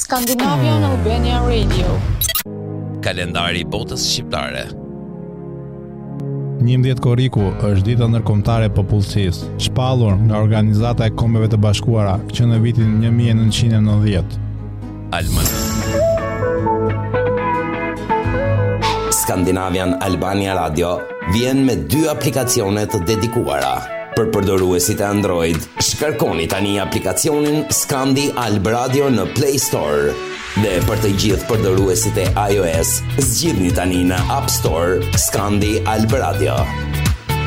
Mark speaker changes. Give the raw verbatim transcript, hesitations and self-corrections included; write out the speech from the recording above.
Speaker 1: Scandinavian Albania Radio.
Speaker 2: Kalendari i botës shqiptare.
Speaker 3: njëmbëdhjetë korriku është dita ndërkombëtare e popullsisë, shpallur nga Organizata e Kombeve të Bashkuara që në vitin një mijë e nëntëqind e nëntëdhjetë.
Speaker 2: Almanak.
Speaker 4: Scandinavian Albania Radio vjen me dy aplikacione të dedikuara. Për përdoruesit e Android, shkarkoni tani aplikacionin Scandi Alb Radio në Play Store. Dhe për të gjithë përdoruesit e iOS, zgjidhni tani në App Store Scandi Alb Radio.